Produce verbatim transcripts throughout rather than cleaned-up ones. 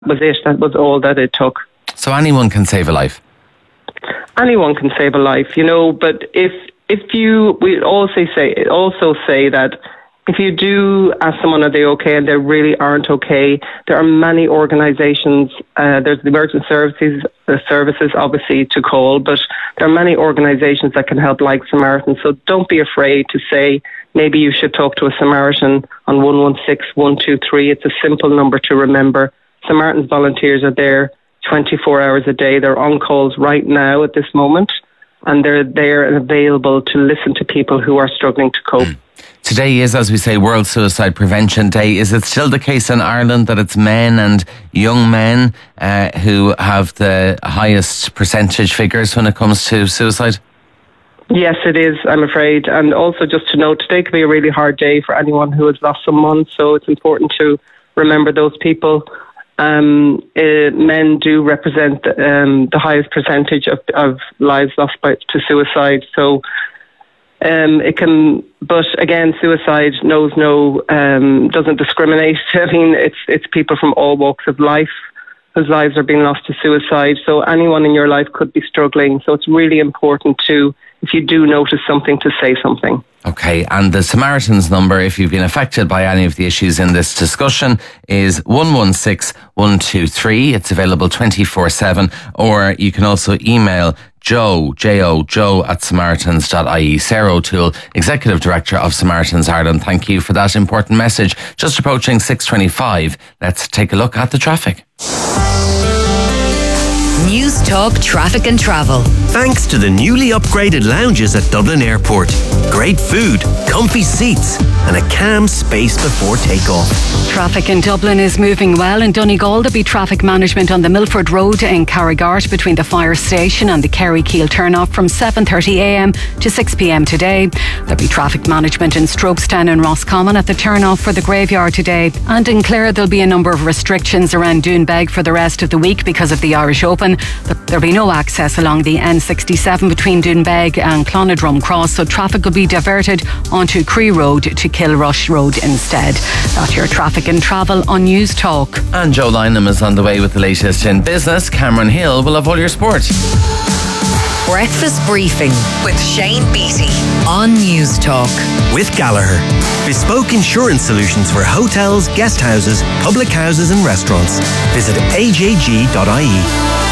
was it. That was all that it took. So anyone can save a life? Anyone can save a life, you know, but if if you, we also say, also say that if you do ask someone, are they okay, and they really aren't okay, there are many organisations, uh, there's the emergency services, uh, services obviously to call, but there are many organisations that can help, like Samaritan. So don't be afraid to say, maybe you should talk to a Samaritan on one one six, one two three. It's a simple number to remember. Samaritan's volunteers are there twenty-four hours a day. They're on calls right now at this moment, and they're there and available to listen to people who are struggling to cope. Mm. Today is, as we say, World Suicide Prevention Day. Is it still the case in Ireland that it's men and young men uh, who have the highest percentage figures when it comes to suicide? Yes, it is, I'm afraid. And also just to note, today could be a really hard day for anyone who has lost someone, so it's important to remember those people. Um, uh, men do represent um, the highest percentage of, of lives lost by, to suicide. So um, it can, but again, suicide knows no, um, doesn't discriminate. I mean, it's it's people from all walks of life whose lives are being lost to suicide. So anyone in your life could be struggling. So it's really important to, if you do notice something, to say something. Okay, and the Samaritans number, if you've been affected by any of the issues in this discussion, is one one six, one two three. It's available twenty-four seven, or you can also email Joe, J O, Joe at samaritans dot I E. Sarah O'Toole, Executive Director of Samaritans Ireland. Thank you for that important message. Just approaching six twenty-five. Let's take a look at the traffic. News Talk Traffic and Travel. Thanks to the newly upgraded lounges at Dublin Airport. Great food, comfy seats, and a calm space before takeoff. Traffic in Dublin is moving well. In Donegal, there'll be traffic management on the Milford Road in Carrigart between the fire station and the Kerry Keel turnoff from seven thirty a m to six p m today. There'll be traffic management in Strokestown and Roscommon at the turnoff for the graveyard today. And in Clare, there'll be a number of restrictions around Doonbeg for the rest of the week because of the Irish Open. There'll be no access along the N sixty-seven between Doonbeg and Clonadrum Cross, so traffic will be diverted onto Cree Road to Kilrush Road instead. That's your traffic and travel on News Talk. And Joe Lynham is on the way with the latest in business. Cameron Hill will have all your sport. Breakfast Briefing with Shane Beattie on News Talk. With Gallagher. Bespoke insurance solutions for hotels, guest houses, public houses and restaurants. Visit A J G dot I E.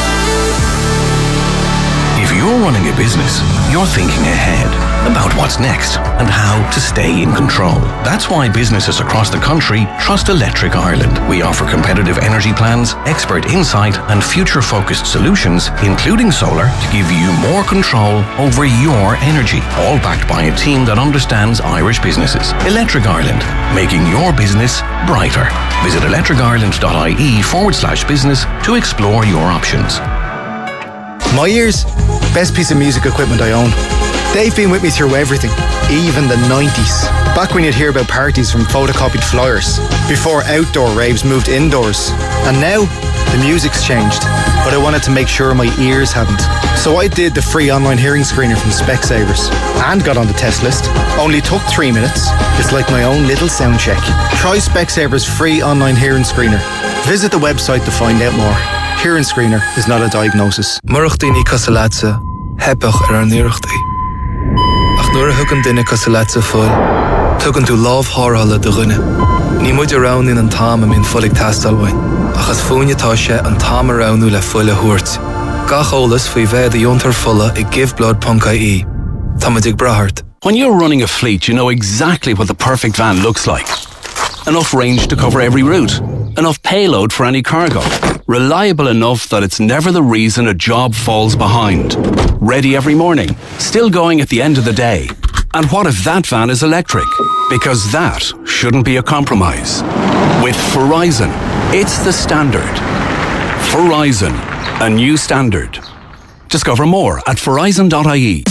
If you're running a business, you're thinking ahead about what's next and how to stay in control. That's why businesses across the country trust Electric Ireland. We offer competitive energy plans, expert insight and future-focused solutions, including solar, to give you more control over your energy, all backed by a team that understands Irish businesses. Electric Ireland, making your business brighter. Visit electric ireland dot I E forward slash business to explore your options. My ears, best piece of music equipment I own. They've been with me through everything, even the nineties. Back when you'd hear about parties from photocopied flyers, before outdoor raves moved indoors. And now, the music's changed, but I wanted to make sure my ears hadn't. So I did the free online hearing screener from Specsavers and got on the test list. Only took three minutes. It's like my own little sound check. Try Specsavers free online hearing screener. Visit the website to find out more. Hearing screener is not a diagnosis. Murchtini Casalatza, Hepach Aranirchti. Ach nur hugan dinne Casalatza full. Tugan to love horrala de rinne. Ni mud around in an tam am in fullig tastalwine. Ach as funya tasha and tam around ula fulla hurt. Gach olas fi ve the yonter fulla I give blood punkai e. Tamadig brahart. When you're running a fleet, you know exactly what the perfect van looks like. Enough range to cover every route. Enough payload for any cargo. Reliable enough that it's never the reason a job falls behind. Ready every morning. Still going at the end of the day. And what if that van is electric? Because that shouldn't be a compromise. With Verizon, it's the standard. Verizon, a new standard. Discover more at verizon dot I E.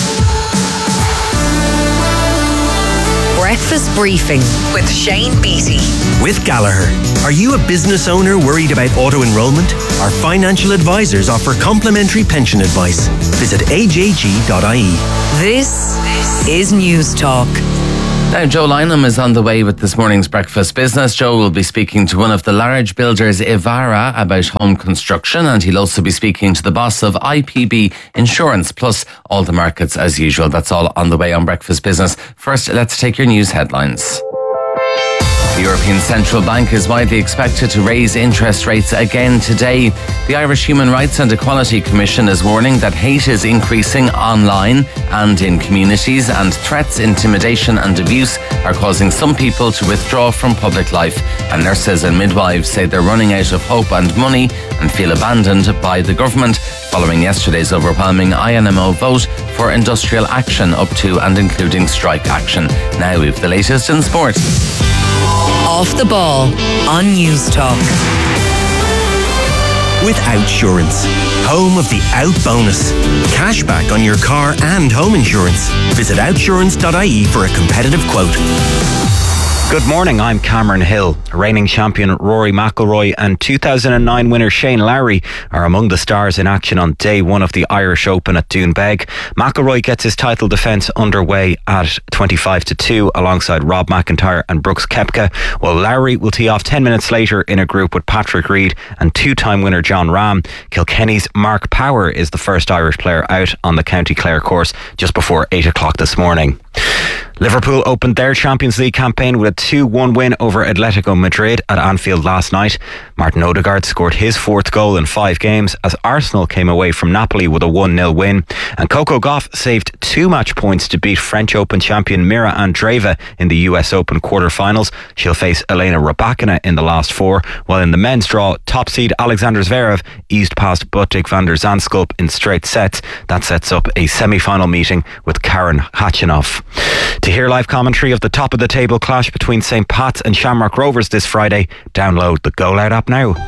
Breakfast Briefing with Shane Beattie. With Gallagher. Are you a business owner worried about auto-enrollment? Our financial advisors offer complimentary pension advice. Visit A J G dot I E. This is News Talk. Now, Joe Lynham is on the way with this morning's Breakfast Business. Joe will be speaking to one of the large builders, Evara, about home construction, and he'll also be speaking to the boss of I P B Insurance, plus all the markets as usual. That's all on the way on Breakfast Business. First, let's take your news headlines. The European Central Bank is widely expected to raise interest rates again today. The Irish Human Rights and Equality Commission is warning that hate is increasing online and in communities, and threats, intimidation and abuse are causing some people to withdraw from public life. And nurses and midwives say they're running out of hope and money and feel abandoned by the government following yesterday's overwhelming I N M O vote for industrial action up to and including strike action. Now we've the latest in sport. Off the Ball on News Talk. With Outsurance, home of the Out Bonus. Cashback on your car and home insurance. Visit outsurance dot I E for a competitive quote. Good morning, I'm Cameron Hill. Reigning champion Rory McIlroy and two thousand nine winner Shane Lowry are among the stars in action on day one of the Irish Open at Doonbeg. McIlroy gets his title defence underway at twenty-five to two alongside Rob McIntyre and Brooks Koepka, while Lowry will tee off ten minutes later in a group with Patrick Reed and two-time winner John Rahm. Kilkenny's Mark Power is the first Irish player out on the County Clare course just before eight o'clock this morning. Liverpool opened their Champions League campaign with a two one win over Atletico Madrid at Anfield last night. Martin Odegaard scored his fourth goal in five games as Arsenal came away from Napoli with a one nil win. And Coco Gauff saved two match points to beat French Open champion Mira Andreeva in the U S Open quarter-finals. She'll face Elena Rybakina in the last four, while in the men's draw, top seed Alexander Zverev eased past Botic van der Zandschulp in straight sets. That sets up a semi-final meeting with Karen Khachanov. To hear live commentary of the top of the table clash between Saint Pat's and Shamrock Rovers this Friday, download the Go Loud app now.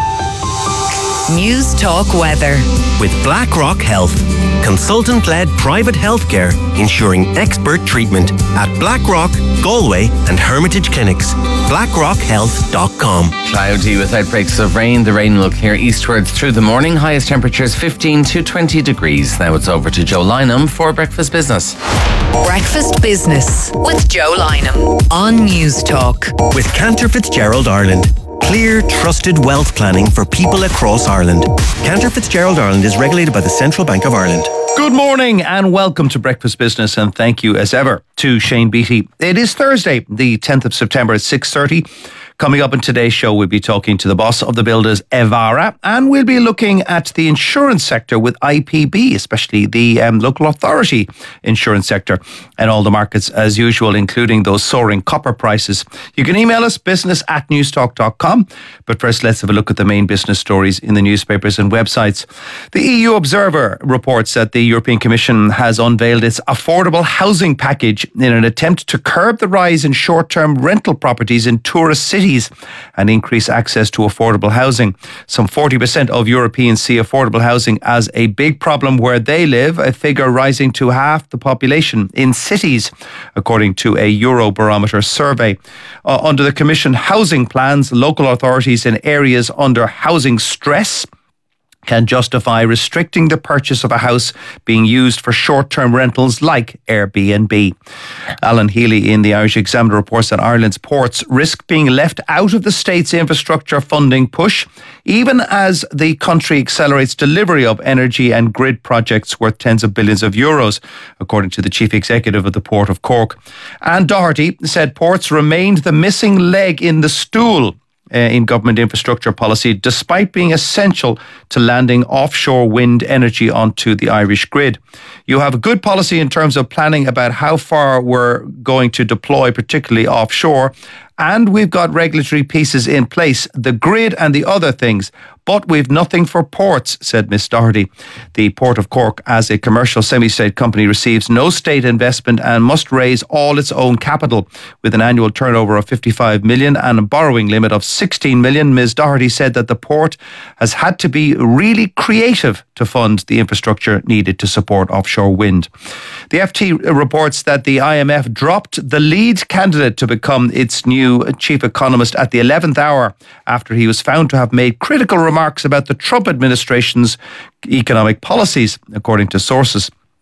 News Talk Weather. With BlackRock Health, consultant-led private healthcare ensuring expert treatment at BlackRock, Galway and Hermitage Clinics. blackrock health dot com. Cloudy with outbreaks of rain. The rain will clear eastwards through the morning. Highest temperatures fifteen to twenty degrees. Now it's over to Joe Lynham for Breakfast Business. Breakfast Business with Joe Lynham on News Talk. With Cantor Fitzgerald Ireland. Clear, trusted wealth planning for people across Ireland. Cantor Fitzgerald Ireland is regulated by the Central Bank of Ireland. Good morning and welcome to Breakfast Business, and thank you as ever to Shane Beattie. It is Thursday, the tenth of September at six thirty. Coming up in today's show, we'll be talking to the boss of the builders, Evara, and we'll be looking at the insurance sector with I P B, especially the um, local authority insurance sector, and all the markets as usual, including those soaring copper prices. You can email us, business at newstalk dot com. But first, let's have a look at the main business stories in the newspapers and websites. The E U Observer reports that the European Commission has unveiled its affordable housing package in an attempt to curb the rise in short-term rental properties in tourist cities and increase access to affordable housing. Some forty percent of Europeans see affordable housing as a big problem where they live, a figure rising to half the population in cities, according to a Eurobarometer survey. Uh, under the Commission housing plans, local authorities in areas under housing stress can justify restricting the purchase of a house being used for short-term rentals like Airbnb. Alan Healy in the Irish Examiner reports that Ireland's ports risk being left out of the state's infrastructure funding push, even as the country accelerates delivery of energy and grid projects worth tens of billions of euros, according to the chief executive of the Port of Cork. Anne Doherty said ports remained the missing leg in the stool Uh, in government infrastructure policy, despite being essential to landing offshore wind energy onto the Irish grid. You have a good policy in terms of planning about how far we're going to deploy, particularly offshore, and we've got regulatory pieces in place, the grid and the other things, but we've nothing for ports, said Miss Doherty. The Port of Cork, as a commercial semi-state company, receives no state investment and must raise all its own capital. With an annual turnover of fifty-five million and a borrowing limit of sixteen million, Miss Doherty said that the port has had to be really creative to fund the infrastructure needed to support offshore wind. The F T reports that the I M F dropped the lead candidate to become its new chief economist at the eleventh hour after he was found to have made critical remarks about the Trump administration's economic policies, according to sources.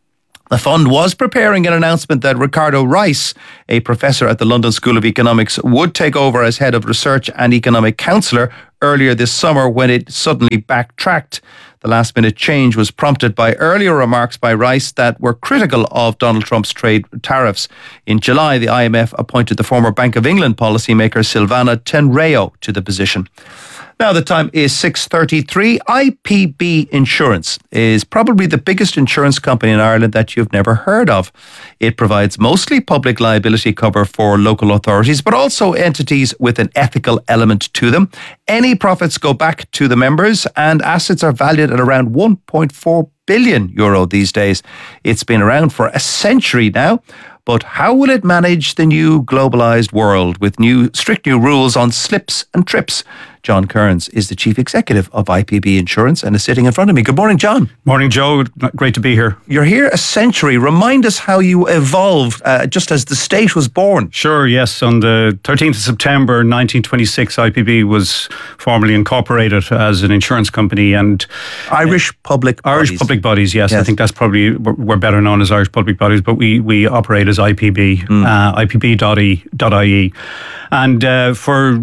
The fund was preparing an announcement that Ricardo Rice, a professor at the London School of Economics, would take over as head of research and economic counsellor earlier this summer, when it suddenly backtracked. The last minute change was prompted by earlier remarks by Rice that were critical of Donald Trump's trade tariffs. In July, the I M F appointed the former Bank of England policymaker Silvana Tenreo to the position. Now the time is six thirty-three. I P B Insurance is probably the biggest insurance company in Ireland that you've never heard of. It provides mostly public liability cover for local authorities, but also entities with an ethical element to them. Any profits go back to the members, and assets are valued at around one point four billion euro these days. It's been around for a century now. But how will it manage the new globalised world with new strict new rules on slips and trips? John Kearns is the Chief Executive of I P B Insurance and is sitting in front of me. Good morning, John. Morning, Joe. Great to be here. You're here a century. Remind us how you evolved uh, just as the state was born. Sure, yes. On the thirteenth of September nineteen twenty-six, I P B was formally incorporated as an insurance company. And Irish public Irish bodies. public bodies, yes. yes. I think that's probably, we're better known as Irish public bodies, but we, we operate as I P B, mm. uh, I P B dot I E. And uh, for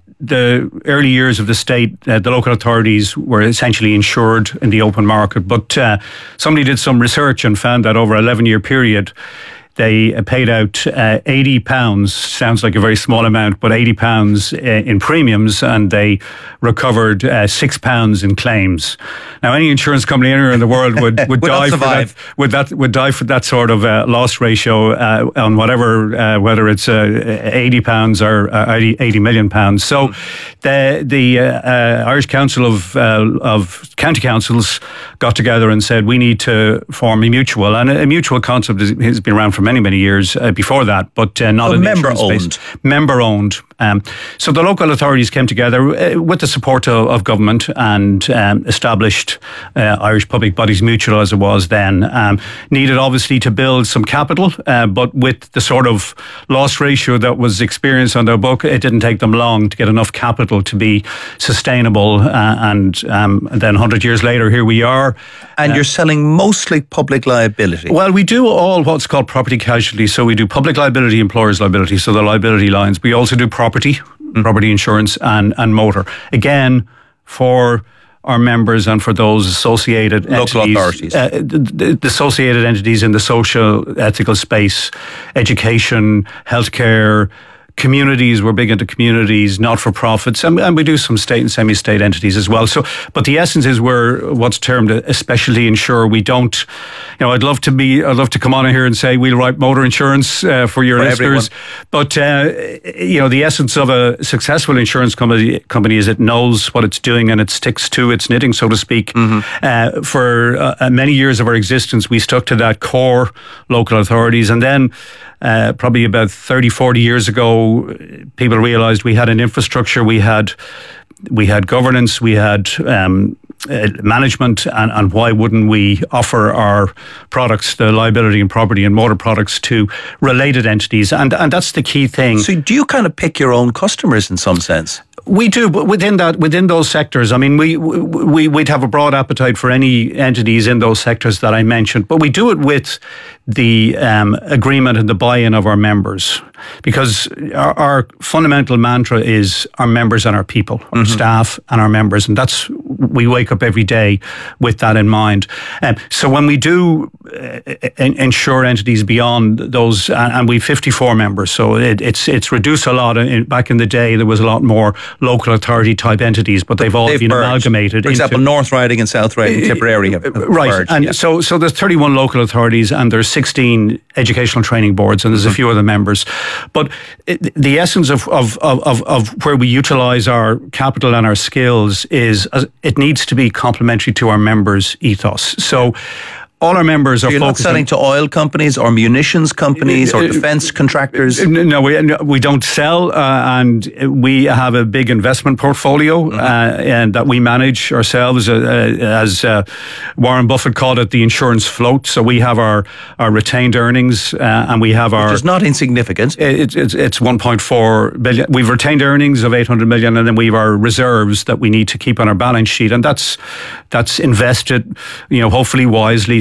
the early years of the state, uh, the local authorities were essentially insured in the open market. But uh, somebody did some research and found that over an eleven-year period, they paid out uh, eighty pounds, sounds like a very small amount, but eighty pounds uh, in premiums, and they recovered uh, six pounds in claims. Now, any insurance company anywhere in the world would, would, die, for that, would, that, would die for that sort of uh, loss ratio uh, on whatever, uh, whether it's uh, eighty pounds or uh, eighty million pounds. So the, the uh, uh, Irish Council of, uh, of County Councils got together and said, we need to form a mutual. And a, a mutual concept is, has been around for many, many years uh, before that, but uh, not so in member owned. Space. Member owned. Um, so the local authorities came together uh, with the support of, of government and um, established uh, Irish Public Bodies Mutual, as it was then. Um, needed obviously to build some capital, uh, but with the sort of loss ratio that was experienced on their book, it didn't take them long to get enough capital to be sustainable. Uh, and, um, and then one hundred years later, here we are. And uh, you're selling mostly public liability. Well, we do all what's called property casualty. So we do public liability, employers liability, so the liability lines. We also do property, mm. property insurance and, and motor. Again, for our members and for those associated local entities, authorities. Uh, the, the associated entities in the social, ethical space, education, healthcare, communities. We're big into communities, not-for-profits, and, and we do some state and semi-state entities as well. So, but the essence is we're what's termed a specialty insurer. We don't, you know, I'd love to be, I'd love to come on here and say we'll write motor insurance uh, for your for listeners. Everyone. But uh, you know, the essence of a successful insurance company company is it knows what it's doing and it sticks to its knitting, so to speak. Mm-hmm. Uh, for uh, many years of our existence, we stuck to that core local authorities, and then. Uh, probably about thirty, forty years ago, people realised we had an infrastructure, we had we had governance, we had um, uh, management, and, and why wouldn't we offer our products, the liability and property and motor products, to related entities? And and that's the key thing. So do you kind of pick your own customers in some sense? We do, but within that, within those sectors, I mean, we, we, we'd have a broad appetite for any entities in those sectors that I mentioned, but we do it with the um, agreement and the buy-in of our members, because our, our fundamental mantra is our members and our people, our mm-hmm. staff and our members, and that's, we wake up every day with that in mind. Um, so when we do uh, insure entities beyond those, and, and we've fifty-four members, so it, it's it's reduced a lot. In, back in the day, there was a lot more local authority type entities, but they've all they've been merged. amalgamated. For example, into, North Riding and South Riding, Tipperary have, have right. merged. And yeah. so, so there's thirty-one local authorities and there's sixteen educational training boards, and there's mm-hmm. a few other members. But it, the essence of, of, of, of where we utilise our capital and our skills is uh, it needs to be complementary to our members' ethos. So. All our members are so you're not selling to oil companies or munitions companies or defence contractors? No, we, we don't sell, uh, and we have a big investment portfolio mm-hmm. uh, and that we manage ourselves, uh, as uh, Warren Buffett called it, the insurance float. So we have our, our retained earnings uh, and we have our... Which is not insignificant. It, it's, it's one point four billion. We've retained earnings of eight hundred million, and then we have our reserves that we need to keep on our balance sheet, and that's that's invested, you know, hopefully wisely,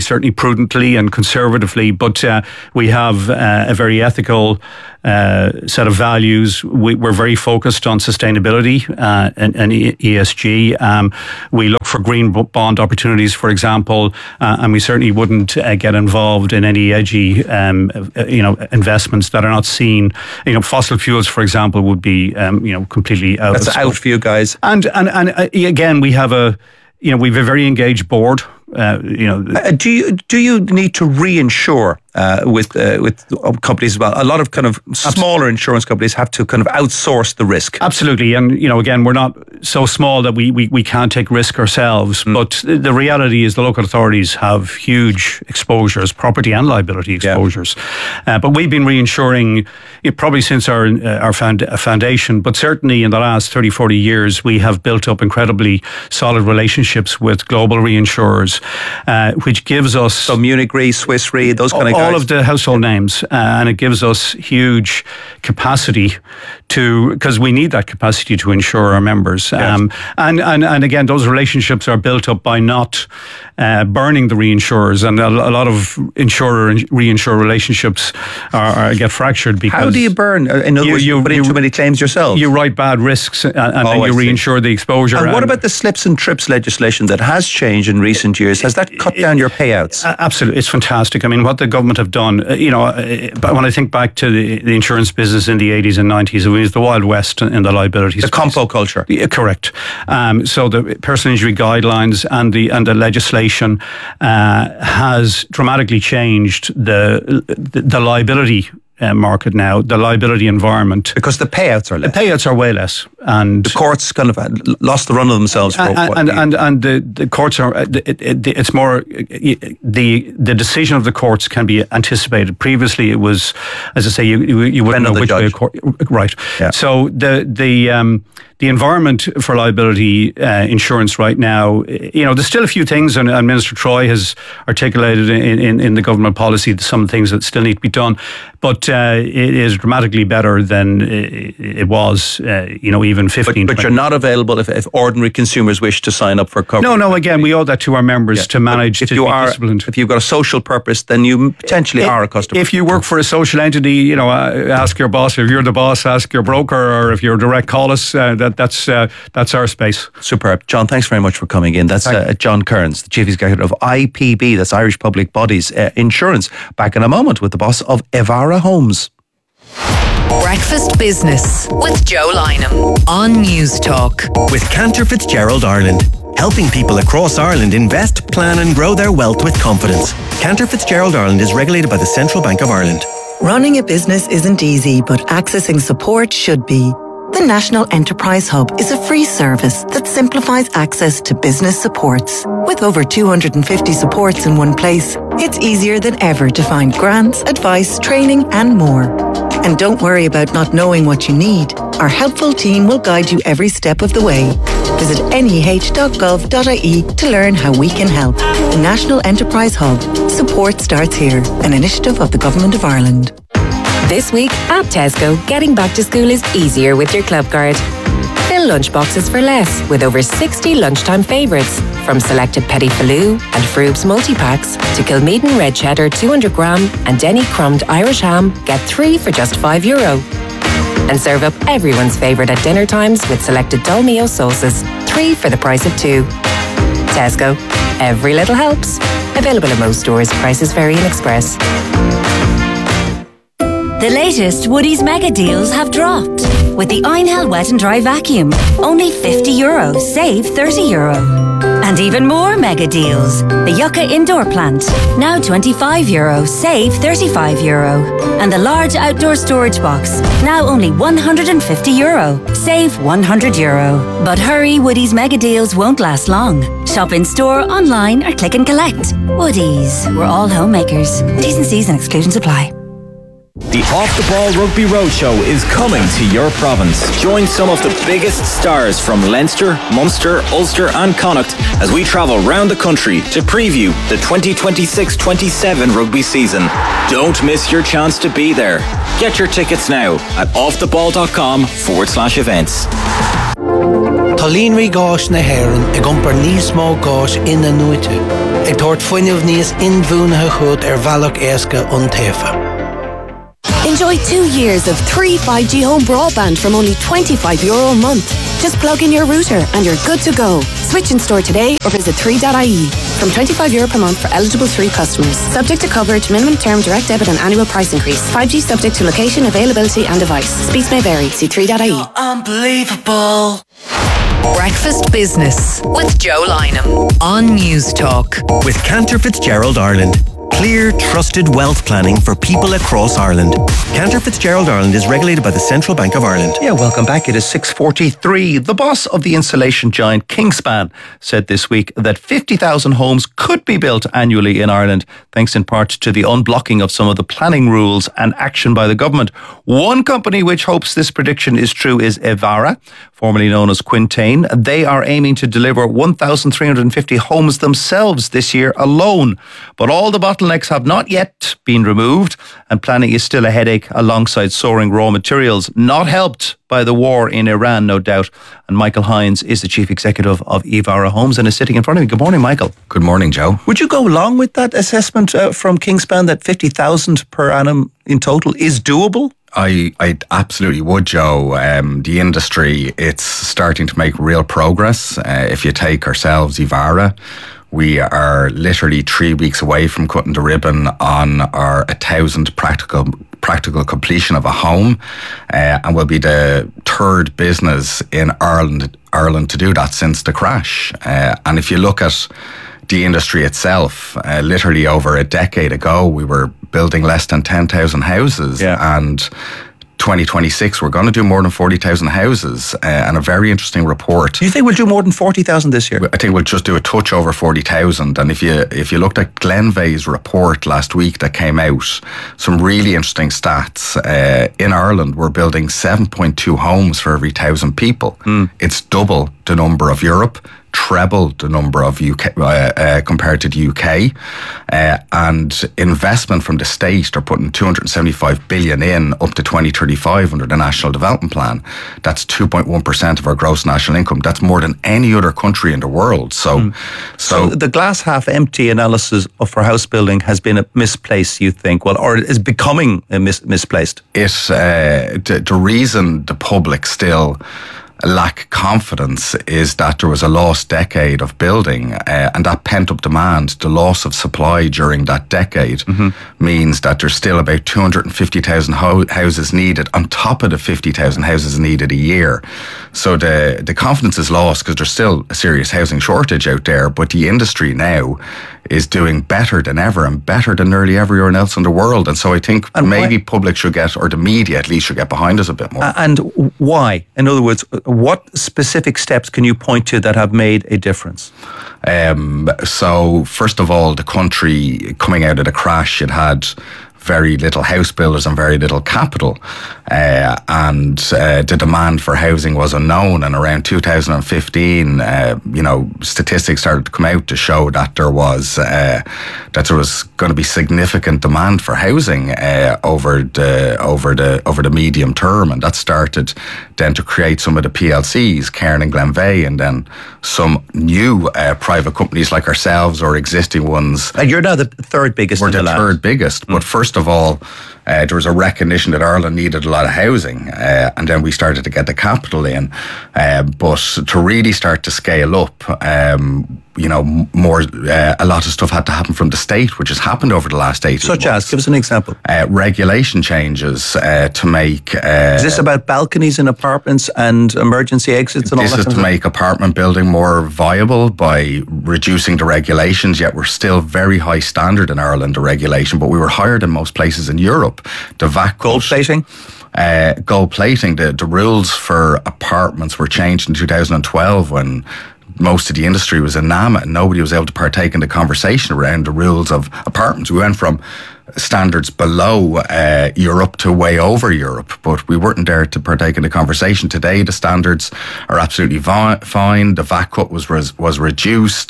certainly prudently and conservatively, but uh, we have uh, a very ethical uh, set of values. We, we're very focused on sustainability uh, and, and E S G. Um, we look for green bond opportunities, for example, uh, and we certainly wouldn't uh, get involved in any edgy, um, uh, you know, investments that are not seen. You know, fossil fuels, for example, would be, um, you know, completely out. That's of out for you guys. And and and uh, again, we have a, you know, we have a very engaged board. Uh, you know, uh, do you do you need to reinsure uh, with uh, with companies as well? A lot of kind of smaller insurance companies have to kind of outsource the risk. Absolutely, and you know, again, we're not so small that we we, we can't take risk ourselves. Mm. But the reality is, the local authorities have huge exposures, property and liability exposures. Yeah. Uh, but we've been reinsuring it probably since our uh, our found, uh, foundation, but certainly in the last thirty, forty years, we have built up incredibly solid relationships with global reinsurers. Uh, which gives us... So Munich Re, Swiss Re, those kind of guys? All of the household names. Uh, and it gives us huge capacity to... Because we need that capacity to insure our members. Yes. Um, and, and, and again, those relationships are built up by not uh, burning the reinsurers. And a, a lot of insurer and reinsurer relationships are, are, get fractured because... How do you burn? In other you, words, you, you put in too many claims yourself? You write bad risks and, and oh, then you reinsure the exposure. And, and what and, about the slips and trips legislation that has changed in recent years? Has that cut down your payouts? Absolutely. It's fantastic. I mean, what the government have done, you know, when I think back to the, the insurance business in the eighties and nineties, it was the Wild West in the liabilities. The compo culture. Yeah, correct. Um, so the personal injury guidelines and the and the legislation uh, has dramatically changed the the, the liability Uh, market now, the liability environment. Because the payouts are less. The payouts are way less. And the courts kind of lost the run of themselves. For and, and, and, and the, the courts are, it, it, it's more, the the decision of the courts can be anticipated. Previously it was, as I say, you you, you wouldn't know which way a court, right. Yeah. So the, the, um, the environment for liability uh, insurance right now, you know, there's still a few things, and, and Minister Troy has articulated in, in, in the government policy some things that still need to be done, but uh, it is dramatically better than it was, uh, you know, even fifteen. But, but you're not available if, if ordinary consumers wish to sign up for coverage. No, no. Again, we owe that to our members yeah. to manage. If to you be are, disciplined. if you've got a social purpose, then you potentially if, are a customer. If you work for a social entity, you know, uh, ask your boss. If you're the boss, ask your broker, or if you're direct, call us. Uh, that that's uh, that's our space. Superb, John. Thanks very much for coming in. That's uh, John Kearns, the Chief Executive of I P B. That's Irish Public Bodies uh, Insurance. Back in a moment with the boss of Evara Homes. Breakfast Business with Joe Lynham on News Talk. With Cantor Fitzgerald Ireland, helping people across Ireland invest, plan and grow their wealth with confidence. Cantor Fitzgerald Ireland is regulated by the Central Bank of Ireland. Running a business isn't easy, but accessing support should be. The National Enterprise Hub is a free service that simplifies access to business supports. With over two hundred fifty supports in one place, it's easier than ever to find grants, advice, training and more. And don't worry about not knowing what you need. Our helpful team will guide you every step of the way. Visit n e h dot gov dot i e to learn how we can help. The National Enterprise Hub. Support starts here. An initiative of the Government of Ireland. This week at Tesco, getting back to school is easier with your club card. Fill lunchboxes for less with over sixty lunchtime favourites. From selected Petit Faloo and Froobs multi-packs to Kilmeaden Red Cheddar two hundred gram and Denny Crumbed Irish Ham, get three for just five euro. And serve up everyone's favourite at dinner times with selected Dolmio sauces, three for the price of two. Tesco. Every little helps. Available at most stores. Prices vary in Express. The latest Woodies mega deals have dropped. With the Einhell Wet and Dry Vacuum, only fifty euro, save thirty euro. And even more mega deals. The Yucca Indoor Plant, now twenty-five euro, save thirty-five euro. And the large outdoor storage box, now only one hundred fifty euro, save one hundred euro. But hurry, Woodies mega deals won't last long. Shop in store, online or click and collect. Woodies, we're all homemakers. T's and C's and exclusions apply. The Off the Ball Rugby Roadshow is coming to your province. Join some of the biggest stars from Leinster, Munster, Ulster and Connacht as we travel round the country to preview the twenty twenty-six twenty-seven rugby season. Don't miss your chance to be there. Get your tickets now at offtheball.com forward slash events. Tá líonraí gáis na hÉireann ag iompar níos mó gáis ina nuaite, ag tabhairt fuinneamh níos inmhúnathe chud ar bhealach éasca ón taofa. Enjoy two years of three five G home broadband from only twenty-five euro a month. Just plug in your router and you're good to go. Switch in store today or visit three dot I E. From twenty-five euro per month for eligible three customers. Subject to coverage, minimum term, direct debit and annual price increase. five G subject to location, availability and device. Speeds may vary. See three dot I E. Unbelievable. Breakfast Business with Joe Lynham on News Talk. With Cantor Fitzgerald Ireland. Clear, trusted wealth planning for people across Ireland. Cantor Fitzgerald Ireland is regulated by the Central Bank of Ireland. Yeah, welcome back. It is six forty-three. The boss of the insulation giant Kingspan said this week that fifty thousand homes could be built annually in Ireland, thanks in part to the unblocking of some of the planning rules and action by the government. One company which hopes this prediction is true is Evara, formerly known as Quintain. They are aiming to deliver one thousand three hundred fifty homes themselves this year alone. But all the bottlenecks have not yet been removed, and planning is still a headache alongside soaring raw materials, not helped by the war in Iran, no doubt. And Michael Hines is the chief executive of Evara Homes and is sitting in front of me. Good morning, Michael. Good morning, Joe. Would you go along with that assessment uh, from Kingspan that fifty thousand per annum in total is doable? I, I absolutely would, Joe. Um, the industry, it's starting to make real progress. Uh, if you take ourselves, Evara, we are literally three weeks away from cutting the ribbon on our a thousand practical practical completion of a home, uh, and we'll be the third business in Ireland Ireland to do that since the crash. Uh, and if you look at the industry itself, uh, literally over a decade ago, we were building less than ten thousand houses, yeah. and twenty twenty-six, we're going to do more than forty thousand houses, uh, and a very interesting report. Do you think we'll do more than forty thousand this year? I think we'll just do a touch over forty thousand. And if you if you looked at Glenveagh's report last week that came out, some really interesting stats. Uh, in Ireland, we're building seven point two homes for every thousand people. Mm. It's double the number of Europe, treble the number of U K uh, uh, compared to the U K, uh, and investment from the state, they're putting two hundred seventy-five billion in up to twenty thirty-five under the National Development Plan. That's two point one percent of our gross national income. That's more than any other country in the world. So, mm. so, so the glass half empty analysis of for house building has been misplaced, you think? Well, or is becoming mis- misplaced? It uh, the, the reason the public still lack confidence is that there was a lost decade of building, uh, and that pent-up demand, the loss of supply during that decade, mm-hmm. means that there's still about two hundred fifty thousand ho- houses needed on top of the fifty thousand houses needed a year. So the, the confidence is lost because there's still a serious housing shortage out there, but the industry now is doing better than ever and better than nearly everywhere else in the world. And so I think and maybe why? public should get, or the media at least should get behind us a bit more. Uh, and why? In other words, what specific steps can you point to that have made a difference? Um, so first of all, the country coming out of the crash, it had very little house builders and very little capital, uh, and uh, the demand for housing was unknown. And around two thousand fifteen, uh, you know, statistics started to come out to show that there was uh, that there was going to be significant demand for housing uh, over the over the over the medium term, and that started then to create some of the P L Cs, Cairn and Glenveagh, and then some new uh, private companies like ourselves or existing ones. And you're now the third biggest. We're in the, the third biggest, mm. but first of all, uh, there was a recognition that Ireland needed a lot of housing, uh, and then we started to get the capital in. Uh, but to really start to scale up, um, you know, more uh, a lot of stuff had to happen from the state, which has happened over the last eighteen Such months. as, give us an example. Uh, regulation changes uh, to make. Uh, is this about balconies in apartments and emergency exits and all that? This is to make apartment building more viable by reducing the regulations. Yet we're still very high standard in Ireland, the regulation, but we were higher than most places in Europe. The V A C gold plating. Uh, gold plating. The the rules for apartments were changed in two thousand twelve when most of the industry was in NAMA and nobody was able to partake in the conversation around the rules of apartments. We went from standards below uh, Europe to way over Europe, but we weren't there to partake in the conversation. Today, the standards are absolutely vi- fine. The V A C cut was, was was reduced.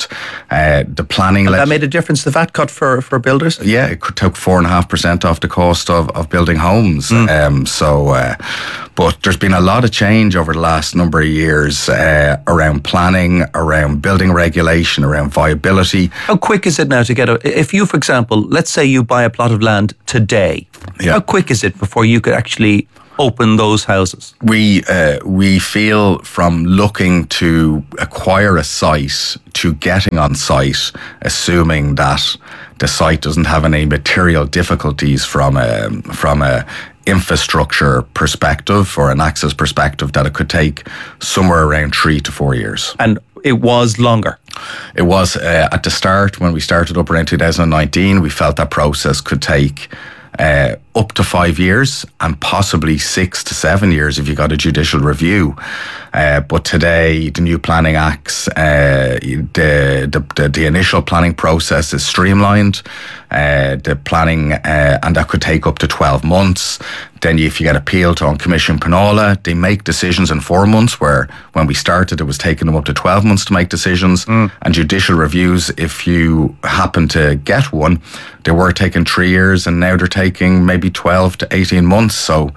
Uh, the planning... And that made a difference, the V A T cut for, for builders? Yeah, it took four point five percent off the cost of, of building homes. Mm. Um, so, uh, but there's been a lot of change over the last number of years uh, around planning, around building regulation, around viability. How quick is it now to get a... If you, for example, let's say you buy a plot of land today, yeah. how quick is it before you could actually open those houses? We uh, we feel from looking to acquire a site to getting on site, assuming that the site doesn't have any material difficulties from a from a infrastructure perspective or an access perspective, that it could take somewhere around three to four years. And it was longer? It was uh, at the start, when we started up around two thousand nineteen, we felt that process could take Uh, up to five years and possibly six to seven years if you got a judicial review. Uh, but today, the new planning acts, uh, the, the, the the initial planning process is streamlined. Uh, the planning, uh, and that could take up to twelve months. Then if you get appealed to on Commission Penola, they make decisions in four months, where when we started, it was taking them up to twelve months to make decisions. Mm. And judicial reviews, if you happen to get one, they were taking three years and now they're taking maybe twelve to eighteen months. So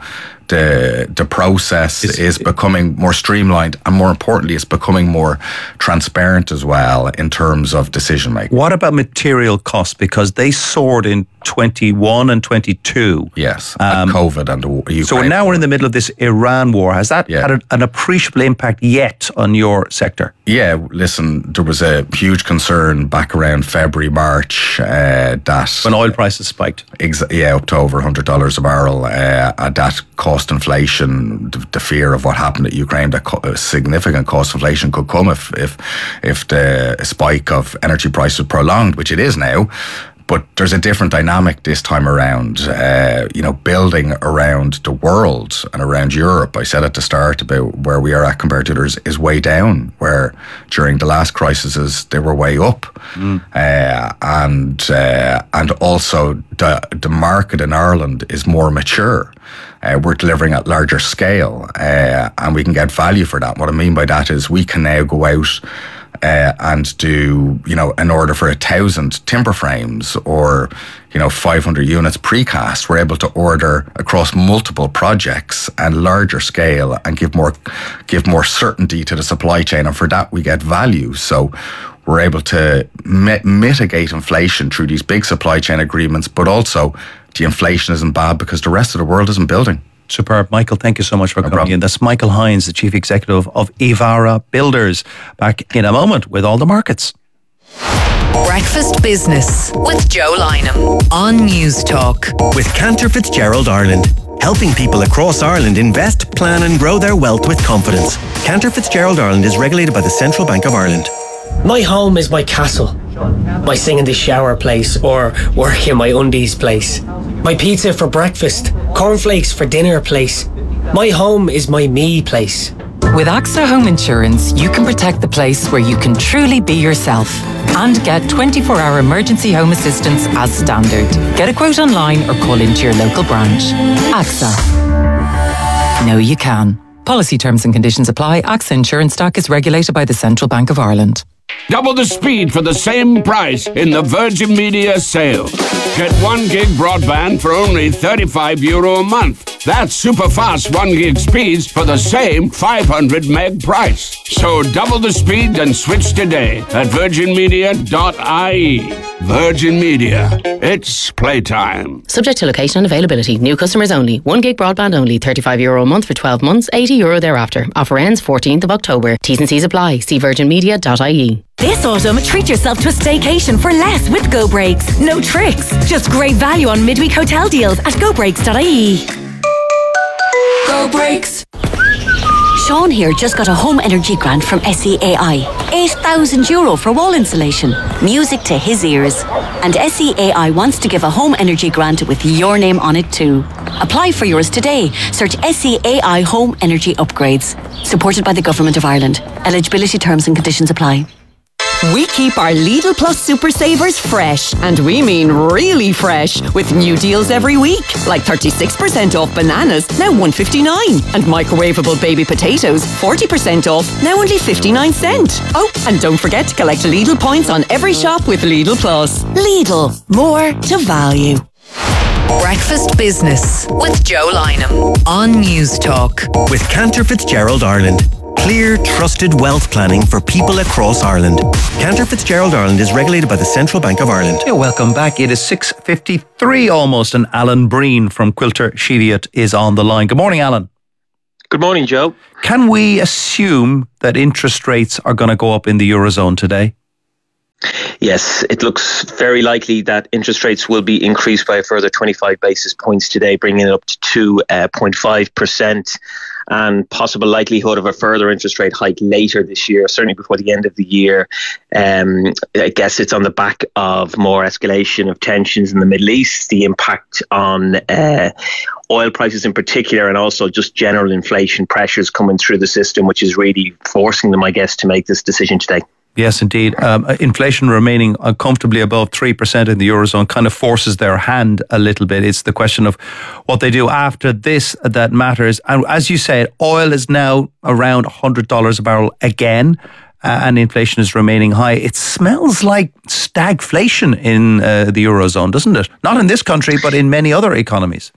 the the process is, is becoming more streamlined, and more importantly, it's becoming more transparent as well in terms of decision making. What about material costs? Because they soared in twenty-one and twenty-two. Yes, um, and COVID and the Ukraine. So now we're in the middle of this Iran war. Has that yeah. had a, an appreciable impact yet on your sector? Yeah, listen, there was a huge concern back around February, March, uh, that... when oil prices spiked. Ex- yeah, up to over one hundred dollars a barrel. Uh, uh, that cost inflation, the, the fear of what happened at Ukraine, that co- significant cost inflation could come if, if, if the spike of energy prices was prolonged, which it is now. But there's a different dynamic this time around. Uh, you know, building around the world and around Europe, I said at the start about where we are at compared to others, is way down, where during the last crises they were way up. Mm. Uh, and uh, and also the, the market in Ireland is more mature. Uh, we're delivering at larger scale, uh, and we can get value for that. What I mean by that is we can now go out Uh, and do, you know, an order for a thousand timber frames or, you know, five hundred units precast. We're able to order across multiple projects and larger scale and give more, give more certainty to the supply chain. And for that, we get value. So we're able to mi- mitigate inflation through these big supply chain agreements, but also the inflation isn't bad because the rest of the world isn't building. Superb. Michael, thank you so much for no coming problem. in. That's Michael Hines, the Chief Executive of Evara Builders. Back in a moment with all the markets. Breakfast Business with Joe Lynham on News Talk. With Cantor Fitzgerald Ireland, helping people across Ireland invest, plan and grow their wealth with confidence. Cantor Fitzgerald Ireland is regulated by the Central Bank of Ireland. My home is my castle. My sing in the shower place or work in my undies place. My pizza for breakfast, cornflakes for dinner place. My home is my me place. With AXA Home Insurance, you can protect the place where you can truly be yourself and get twenty-four hour emergency home assistance as standard. Get a quote online or call into your local branch. AXA. No, you can. Policy terms and conditions apply. AXA Insurance Stock is regulated by the Central Bank of Ireland. Double the speed for the same price in the Virgin Media sale. Get one gig broadband for only thirty-five euro a month. That's super fast one gig speeds for the same five hundred meg price. So double the speed and switch today at virgin media dot I E. Virgin Media. It's playtime. Subject to location and availability. New customers only. One gig broadband only. thirty-five euro a month for twelve months. eighty euro thereafter. Offer ends fourteenth of October. T's and C's apply. See virgin media dot I E. This autumn, treat yourself to a staycation for less with Go Breaks. No tricks, just great value on midweek hotel deals at go breaks dot I E. Go Breaks. Sean here just got a home energy grant from S E A I. eight thousand euro for wall insulation. Music to his ears. And S E A I wants to give a home energy grant with your name on it too. Apply for yours today. Search S E A I Home Energy Upgrades. Supported by the Government of Ireland. Eligibility terms and conditions apply. We keep our Lidl Plus Super Savers fresh, and we mean really fresh, with new deals every week, like thirty-six percent off bananas, now one fifty-nine, and microwavable baby potatoes, forty percent off, now only fifty-nine cent. Oh, and don't forget to collect Lidl points on every shop with Lidl Plus. Lidl, more to value. Breakfast Business with Joe Lynham on News Talk. With Cantor Fitzgerald Ireland. Clear, trusted wealth planning for people across Ireland. Cantor Fitzgerald Ireland is regulated by the Central Bank of Ireland. Yeah, welcome back. It is six fifty-three almost, and Alan Breen from Quilter Cheviot is on the line. Good morning, Alan. Good morning, Joe. Can we assume that interest rates are going to go up in the Eurozone today? Yes, it looks very likely that interest rates will be increased by a further twenty-five basis points today, bringing it up to two point five percent. And possible likelihood of a further interest rate hike later this year, certainly before the end of the year. Um, I guess it's on the back of more escalation of tensions in the Middle East, the impact on uh, oil prices in particular, and also just general inflation pressures coming through the system, which is really forcing them, I guess, to make this decision today. Yes, indeed. Um, inflation remaining uh, comfortably above three percent in the Eurozone kind of forces their hand a little bit. It's the question of what they do after this that matters. And as you said, oil is now around one hundred dollars a barrel again, uh, and inflation is remaining high. It smells like stagflation in uh, the Eurozone, doesn't it? Not in this country, but in many other economies.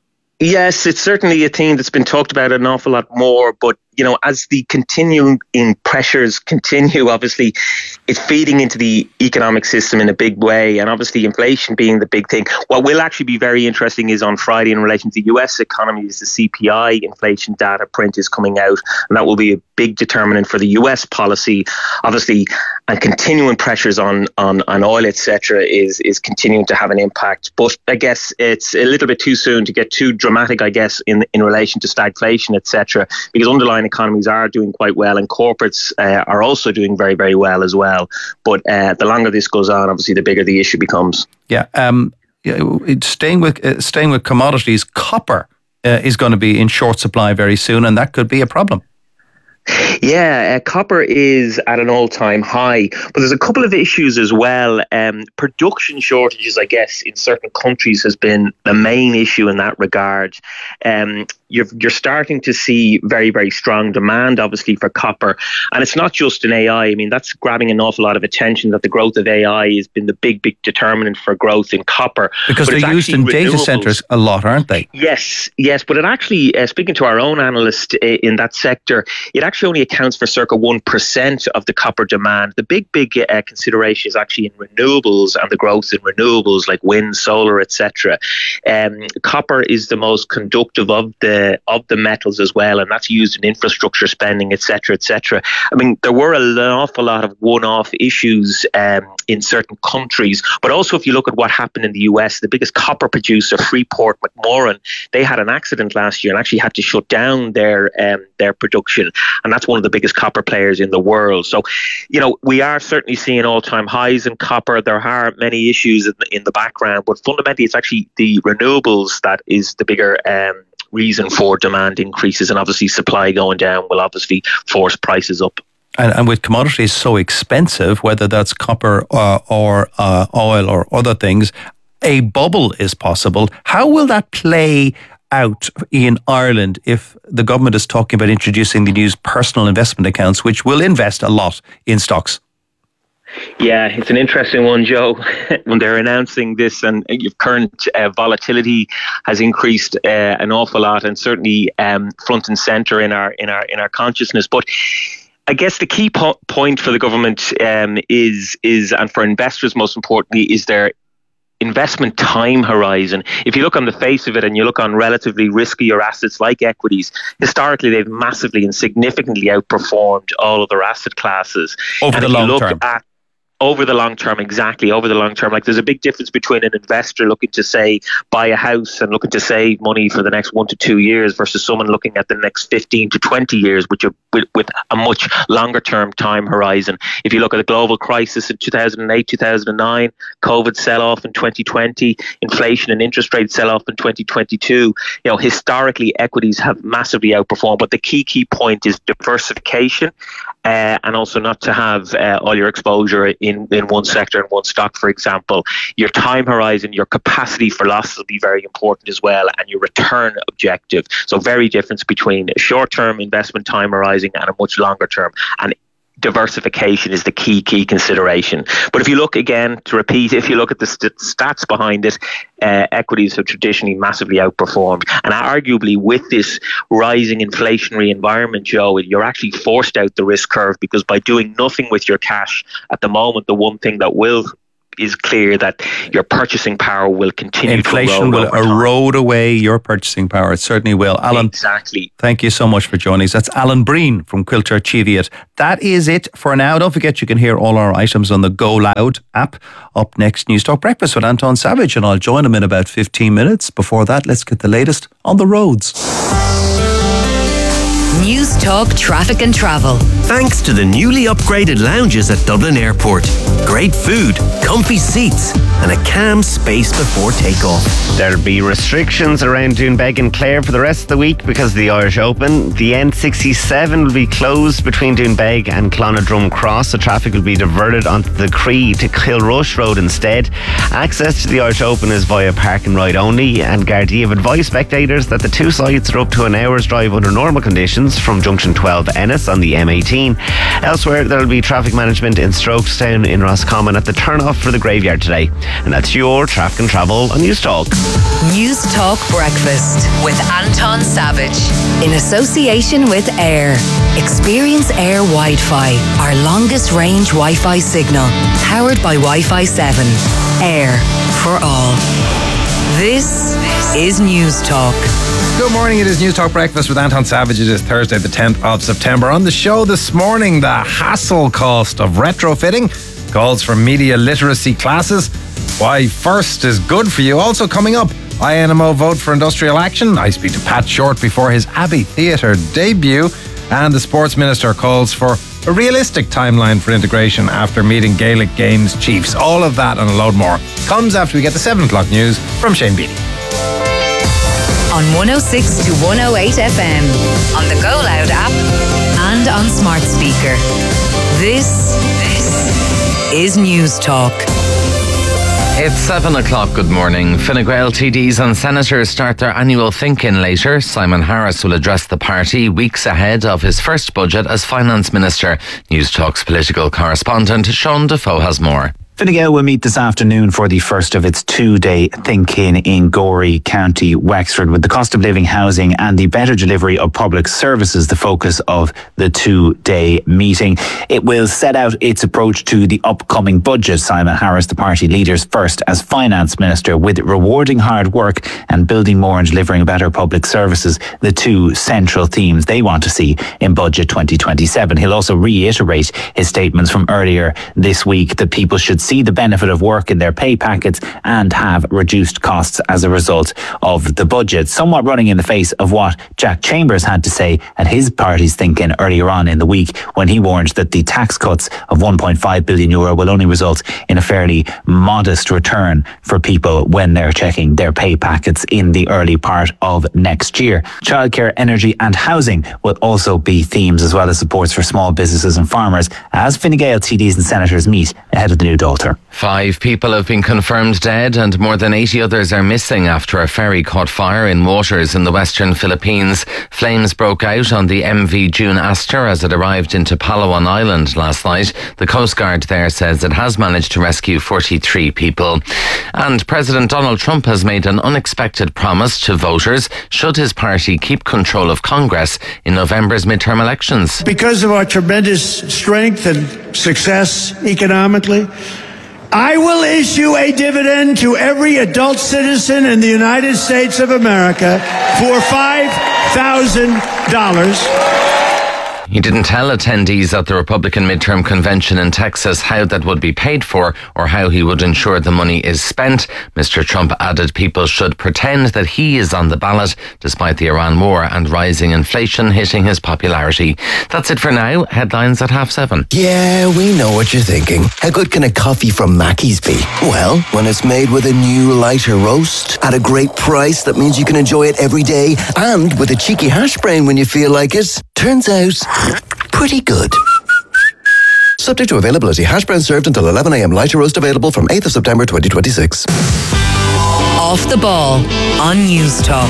Yes, it's certainly a theme that's been talked about an awful lot more, but you know, as the continuing pressures continue, obviously it's feeding into the economic system in a big way, and obviously inflation being the big thing. What will actually be very interesting is on Friday in relation to the U S economy is the C P I inflation data print is coming out, and that will be a big determinant for the U S policy, obviously, and continuing pressures on on, on oil, et cetera, is is continuing to have an impact. But I guess it's a little bit too soon to get too dramatic, I guess, in in relation to stagflation, et cetera, because underlying economies are doing quite well, and corporates uh, are also doing very, very well as well. But uh, the longer this goes on, obviously, the bigger the issue becomes. Yeah. Um, staying with uh, staying with commodities, copper uh, is going to be in short supply very soon, and that could be a problem. Yeah, uh, copper is at an all-time high, but there's a couple of issues as well. Um, production shortages, I guess, in certain countries has been the main issue in that regard. Um, you're, you're starting to see very, very strong demand, obviously, for copper. And it's not just in A I. I mean, that's grabbing an awful lot of attention, that the growth of A I has been the big, big determinant for growth in copper. Because but they're used in data centres a lot, aren't they? Yes, yes. But it actually, uh, speaking to our own analyst uh, in that sector, it actually only accounts for circa one percent of the copper demand. The big, big uh, consideration is actually in renewables and the growth in renewables like wind, solar, et cetera. Um, copper is the most conductive of the of the metals as well, and that's used in infrastructure spending, et cetera, et cetera. I mean, there were an awful lot of one-off issues um, in certain countries, but also if you look at what happened in the U S, the biggest copper producer, Freeport McMoran, they had an accident last year and actually had to shut down their um, their production, and that's one of the biggest copper players in the world. So, you know, we are certainly seeing all-time highs in copper. There are many issues in the, in the background, but fundamentally it's actually the renewables that is the bigger um, reason for demand increases, and obviously supply going down will obviously force prices up. And, and with commodities so expensive, whether that's copper uh, or uh, oil or other things, a bubble is possible. How will that play out in Ireland if the government is talking about introducing the new personal investment accounts, which will invest a lot in stocks? Yeah, it's an interesting one, Joe. When they're announcing this, and current uh, volatility has increased uh, an awful lot, and certainly um, front and centre in our in our in our consciousness. But I guess the key po- point for the government um, is is, and for investors most importantly, is their investment time horizon. If you look on the face of it and you look on relatively riskier assets like equities, historically they've massively and significantly outperformed all other asset classes. Over and the if long you look term. At, Over the long term, exactly. Over the long term. Like there's a big difference between an investor looking to, say, buy a house and looking to save money for the next one to two years versus someone looking at the next fifteen to twenty years, which are with, with a much longer term time horizon. If you look at the global crisis in two thousand eight, two thousand nine, COVID sell-off in twenty twenty, inflation and interest rate sell-off in twenty twenty-two, you know, historically equities have massively outperformed. But the key, key point is diversification uh, and also not to have uh, all your exposure in, in one sector and one stock, for example. Your time horizon, your capacity for loss will be very important as well, and your return objective. So very difference between a short-term investment time horizon and a much longer term. And diversification is the key, key consideration. But if you look again, to repeat, if you look at the st- stats behind it, uh, equities have traditionally massively outperformed. And arguably with this rising inflationary environment, Joe, you're actually forced out the risk curve, because by doing nothing with your cash at the moment, the one thing that will is clear that your purchasing power will continue Inflation to erode. will over time. erode away your purchasing power. It certainly will. Alan, exactly. Thank you so much for joining us. That's Alan Breen from Quilter Cheviot. That is it for now. Don't forget you can hear all our items on the Go Loud app. Up next, News Talk Breakfast with Anton Savage, and I'll join him in about fifteen minutes. Before that, let's get the latest on the roads. News Talk Traffic and Travel. Thanks to the newly upgraded lounges at Dublin Airport. Great food, comfy seats, and a calm space before takeoff. There'll be restrictions around Doonbeg and Clare for the rest of the week because of the Irish Open. The N sixty-seven will be closed between Doonbeg and Clonadrum Cross, so traffic will be diverted onto the Cree to Kilrush Road instead. Access to the Irish Open is via park and ride only, and Gardaí have advised spectators that the two sites are up to an hour's drive under normal conditions from Junction twelve Ennis on the M eighteen. Elsewhere, there will be traffic management in Strokestown in Roscommon at the turn-off for the graveyard today. And that's your Traffic and Travel on News Talk. News Talk Breakfast with Anton Savage. In association with Air. Experience Air Wi-Fi, our longest range Wi-Fi signal, powered by Wi-Fi seven. Air for all. This is News Talk. Good morning, it is News Talk Breakfast with Anton Savage. It is Thursday the tenth of September. On the show this morning, the hassle cost of retrofitting, calls for media literacy classes, why FIRST is good for you. Also coming up, I N M O vote for industrial action. I speak to Pat Short before his Abbey Theatre debut, and the Sports Minister calls for a realistic timeline for integration after meeting Gaelic Games chiefs. All of that and a load more comes after we get the seven o'clock news from Shane Beattie. On one oh six to one oh eight F M, on the Go Loud app, and on smart speaker. This, this is News Talk. It's seven o'clock. Good morning. Fine Gael T Ds and senators start their annual think-in later. Simon Harris will address the party weeks ahead of his first budget as finance minister. News Talk's political correspondent Sean Defoe has more. Fine Gael will meet this afternoon for the first of its two-day think-in in Gorey, County Wexford, with the cost of living, housing and the better delivery of public services the focus of the two-day meeting. It will set out its approach to the upcoming budget. Simon Harris, the party leader's first as finance minister, with rewarding hard work and building more and delivering better public services, the two central themes they want to see in Budget twenty twenty-seven. He'll also reiterate his statements from earlier this week that people should see the benefit of work in their pay packets and have reduced costs as a result of the budget, somewhat running in the face of what Jack Chambers had to say at his party's think-in earlier on in the week, when he warned that the tax cuts of one point five billion euro will only result in a fairly modest return for people when they're checking their pay packets in the early part of next year. Childcare, energy and housing will also be themes, as well as supports for small businesses and farmers, as Fine Gael T Ds and senators meet ahead of the new Dáil. Five people have been confirmed dead and more than eighty others are missing after a ferry caught fire in waters in the western Philippines. Flames broke out on the M V June Astor as it arrived into Palawan Island last night. The Coast Guard there says it has managed to rescue forty-three people. And President Donald Trump has made an unexpected promise to voters should his party keep control of Congress in November's midterm elections. Because of our tremendous strength and success economically, I will issue a dividend to every adult citizen in the United States of America for five thousand dollars. He didn't tell attendees at the Republican midterm convention in Texas how that would be paid for or how he would ensure the money is spent. Mister Trump added people should pretend that he is on the ballot despite the Iran war and rising inflation hitting his popularity. That's it for now. Headlines at half seven. Yeah, we know what you're thinking. How good can a coffee from Mackey's be? Well, when it's made with a new lighter roast at a great price, that means you can enjoy it every day, and with a cheeky hash brown when you feel like it. Turns out, pretty good. Subject to availability. Hash brown served until eleven a.m. Lighter roast available from eighth of September twenty twenty-six. Off the Ball on News Talk.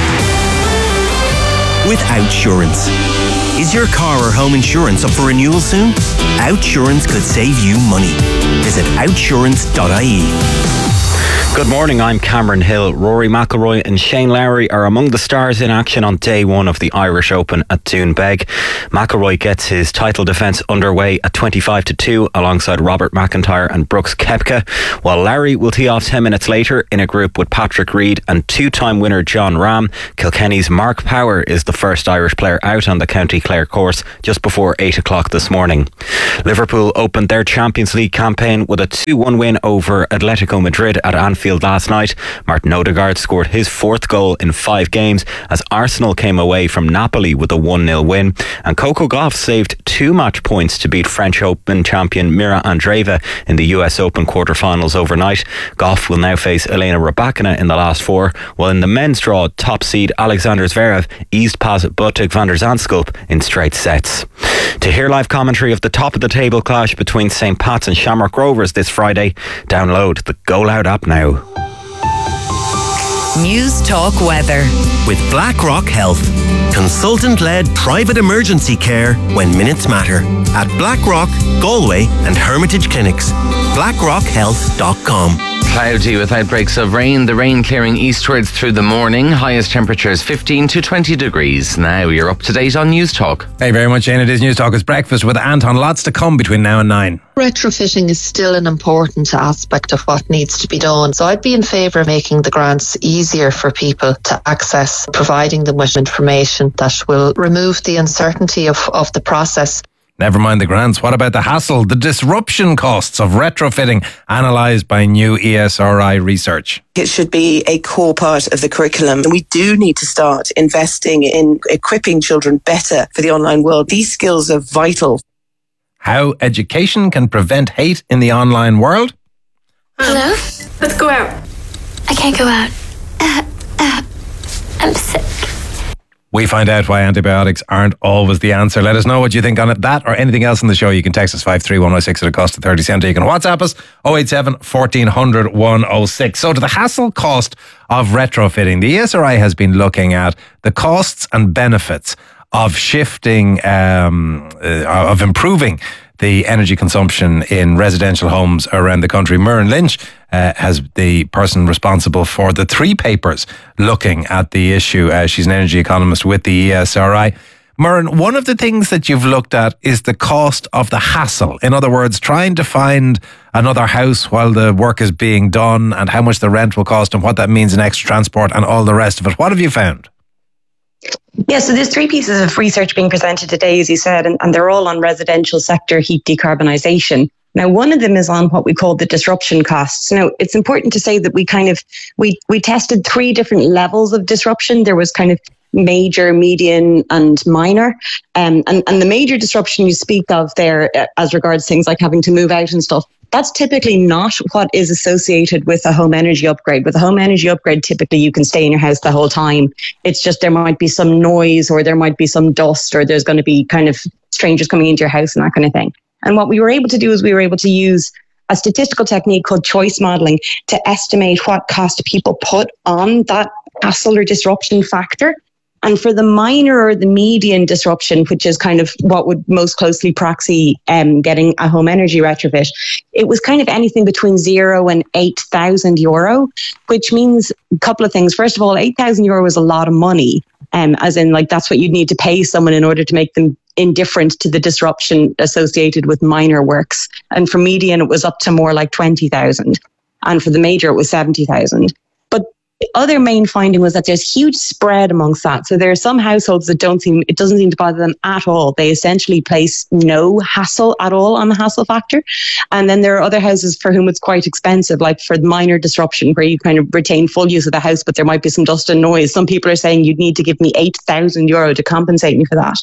With Outsurance. Is your car or home insurance up for renewal soon? Outsurance could save you money. Visit outsurance dot I E. Good morning, I'm Cameron Hill. Rory McIlroy and Shane Lowry are among the stars in action on day one of the Irish Open at Doonbeg. McIlroy gets his title defence underway at twenty-five to two alongside Robert McIntyre and Brooks Koepka, while Lowry will tee off ten minutes later in a group with Patrick Reed and two-time winner John Rahm. Kilkenny's Mark Power is the first Irish player out on the County Clare course just before eight o'clock this morning. Liverpool opened their Champions League campaign with a two one win over Atletico Madrid at Anfield last night. Martin Odegaard scored his fourth goal in five games as Arsenal came away from Napoli with a one nil win, and Coco Gauff saved two match points to beat French Open champion Mira Andreeva in the U S Open quarterfinals overnight. Gauff will now face Elena Rybakina in the last four, while in the men's draw, top seed Alexander Zverev eased past Botic van der Zandschulp in straight sets. To hear live commentary of the top of the table clash between Saint Pat's and Shamrock Rovers this Friday, download the Go Loud app now. News Talk Weather. With BlackRock Health. Consultant-led private emergency care when minutes matter. At BlackRock, Galway and Hermitage Clinics. blackrock health dot com. Cloudy with outbreaks of rain. The rain clearing eastwards through the morning. Highest temperatures fifteen to twenty degrees. Now you're up to date on News Talk. Hey, very much, Shane. It is News Talk. It's breakfast with Anton. Lots to come between now and nine. Retrofitting is still an important aspect of what needs to be done. So I'd be in favour of making the grants easier for people to access, providing them with information that will remove the uncertainty of, of the process. Never mind the grants. What about the hassle, the disruption costs of retrofitting, analysed by new E S R I research? It should be a core part of the curriculum. And we do need to start investing in equipping children better for the online world. These skills are vital. How education can prevent hate in the online world? Hello? Let's go out. I can't go out. Uh, uh, I'm sick. We find out why antibiotics aren't always the answer. Let us know what you think on it. That or anything else in the show. You can text us five three one oh six at a cost of thirty cents. You can WhatsApp us oh eight seven, fourteen hundred, one oh six. So to the hassle cost of retrofitting, the E S R I has been looking at the costs and benefits of shifting, um, uh, of improving the energy consumption in residential homes around the country. Muireann Lynch uh, has the person responsible for the three papers looking at the issue. Uh, she's an energy economist with the E S R I. Muireann, one of the things that you've looked at is the cost of the hassle. In other words, trying to find another house while the work is being done and how much the rent will cost and what that means in extra transport and all the rest of it. What have you found? Yeah, so there's three pieces of research being presented today, as you said, and, and they're all on residential sector heat decarbonisation. Now, one of them is on what we call the disruption costs. Now, it's important to say that we kind of, we, we tested three different levels of disruption. There was kind of major, median and minor. Um, and, and the major disruption you speak of there uh, as regards things like having to move out and stuff, that's typically not what is associated with a home energy upgrade. With a home energy upgrade, typically you can stay in your house the whole time. It's just there might be some noise or there might be some dust or there's going to be kind of strangers coming into your house and that kind of thing. And what we were able to do is we were able to use a statistical technique called choice modelling to estimate what cost people put on that hassle or disruption factor. And for the minor or the median disruption, which is kind of what would most closely proxy um, getting a home energy retrofit, it was kind of anything between zero and eight thousand euro, which means a couple of things. First of all, eight thousand euro is a lot of money, um, as in like that's what you'd need to pay someone in order to make them indifferent to the disruption associated with minor works. And for median, it was up to more like twenty thousand. And for the major, it was seventy thousand. The other main finding was that there's huge spread amongst that. So there are some households that don't seem, it doesn't seem to bother them at all. They essentially place no hassle at all on the hassle factor. And then there are other houses for whom it's quite expensive, like for the minor disruption where you kind of retain full use of the house, but there might be some dust and noise. Some people are saying you'd need to give me eight thousand euro to compensate me for that.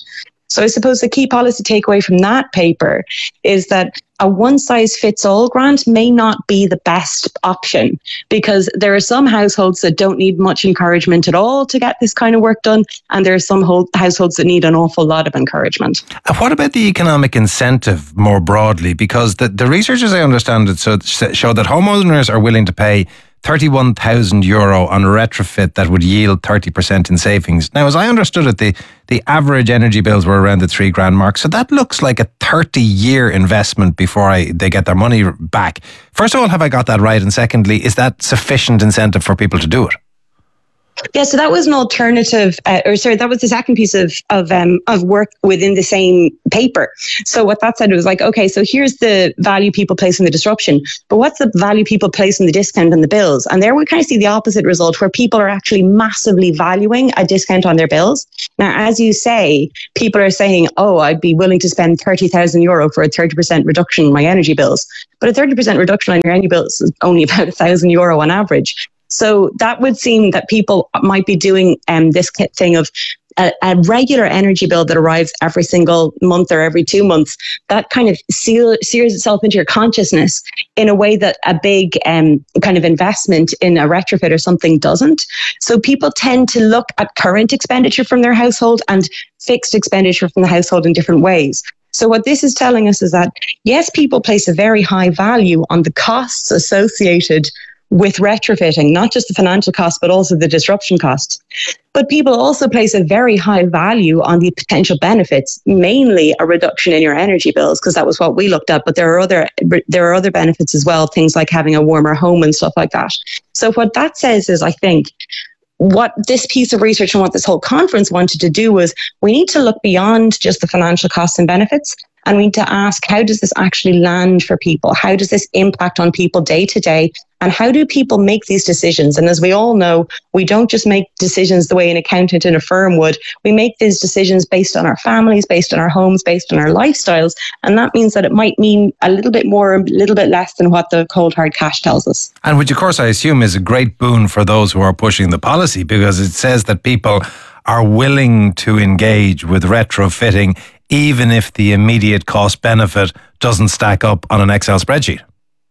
So I suppose the key policy takeaway from that paper is that a one-size-fits-all grant may not be the best option, because there are some households that don't need much encouragement at all to get this kind of work done, and there are some ho- households that need an awful lot of encouragement. And what about the economic incentive more broadly? Because the, the research, as I understand it, so, show that homeowners are willing to pay thirty-one thousand euro on a retrofit that would yield thirty percent in savings. Now, as I understood it, the, the average energy bills were around the three grand mark. So that looks like a thirty-year investment before I, they get their money back. First of all, have I got that right? And secondly, is that sufficient incentive for people to do it? Yeah, so that was an alternative, uh, or sorry, that was the second piece of of um, of work within the same paper. So what that said was like, okay, so here's the value people place in the disruption, but what's the value people place in the discount and the bills? And there we kind of see the opposite result, where people are actually massively valuing a discount on their bills. Now, as you say, people are saying, oh, I'd be willing to spend thirty thousand euro for a thirty percent reduction in my energy bills. But a thirty percent reduction on your energy bills is only about one thousand euro on average. So that would seem that people might be doing um, this thing of a, a regular energy bill that arrives every single month or every two months. That kind of seal, sears itself into your consciousness in a way that a big um, kind of investment in a retrofit or something doesn't. So people tend to look at current expenditure from their household and fixed expenditure from the household in different ways. So what this is telling us is that, yes, people place a very high value on the costs associated with retrofitting, not just the financial costs, but also the disruption costs. But people also place a very high value on the potential benefits, mainly a reduction in your energy bills, because that was what we looked at. But there are other there are other benefits as well, things like having a warmer home and stuff like that. So what that says is, I think, what this piece of research and what this whole conference wanted to do was, we need to look beyond just the financial costs and benefits. And we need to ask, how does this actually land for people? How does this impact on people day to day? And how do people make these decisions? And as we all know, we don't just make decisions the way an accountant in a firm would. We make these decisions based on our families, based on our homes, based on our lifestyles. And that means that it might mean a little bit more, a little bit less than what the cold hard cash tells us. And which, of course, I assume is a great boon for those who are pushing the policy, because it says that people are willing to engage with retrofitting even if the immediate cost benefit doesn't stack up on an Excel spreadsheet.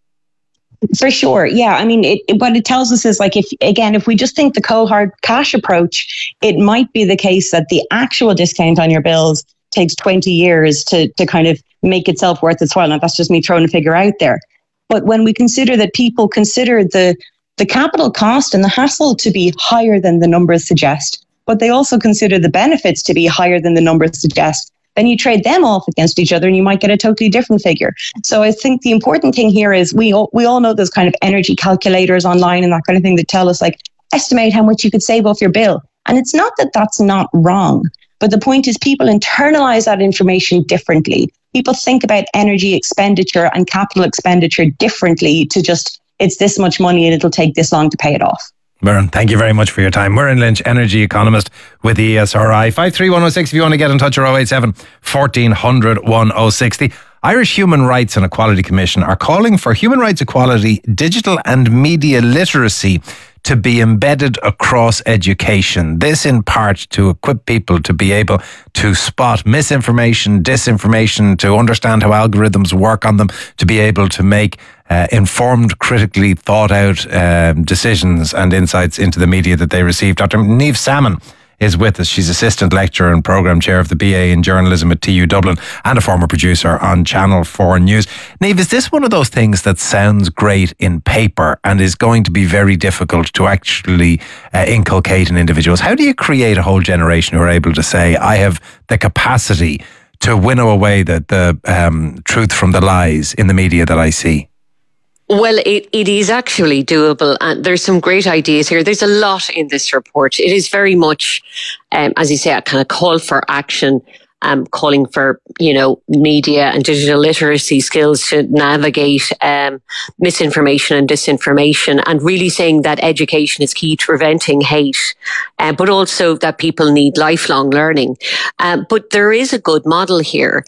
For sure. Yeah. I mean, it, it, what it tells us is, like, if, again, if we just think the cold hard cash approach, it might be the case that the actual discount on your bills takes twenty years to, to kind of make itself worth its while. Now, that's just me throwing a figure out there. But when we consider that people consider the, the capital cost and the hassle to be higher than the numbers suggest, but they also consider the benefits to be higher than the numbers suggest, then you trade them off against each other and you might get a totally different figure. So I think the important thing here is we all, we all know those kind of energy calculators online and that kind of thing that tell us, like, estimate how much you could save off your bill. And it's not that that's not wrong, but the point is people internalize that information differently. People think about energy expenditure and capital expenditure differently to just, it's this much money and it'll take this long to pay it off. Muireann, thank you very much for your time. Muireann Lynch, energy economist with the E S R I. five three one oh six if you want to get in touch, or oh eight seven, fourteen hundred, one oh six oh. Irish Human Rights and Equality Commission are calling for human rights equality, digital and media literacy to be embedded across education. This in part to equip people to be able to spot misinformation, disinformation, to understand how algorithms work on them, to be able to make uh, informed, critically thought out um, decisions and insights into the media that they receive. Doctor Niamh Salmon is with us. She's Assistant Lecturer and Programme Chair of the B A in Journalism at T U Dublin and a former producer on Channel four News. Niamh, is this one of those things that sounds great in paper and is going to be very difficult to actually uh, inculcate in individuals? How do you create a whole generation who are able to say, I have the capacity to winnow away the, the um, truth from the lies in the media that I see? Well, it, it is actually doable, and there's some great ideas here. There's a lot in this report. It is very much, um, as you say, a kind of call for action, um, calling for, you know, media and digital literacy skills to navigate um, misinformation and disinformation, and really saying that education is key to preventing hate, uh, but also that people need lifelong learning. Um, but there is a good model here.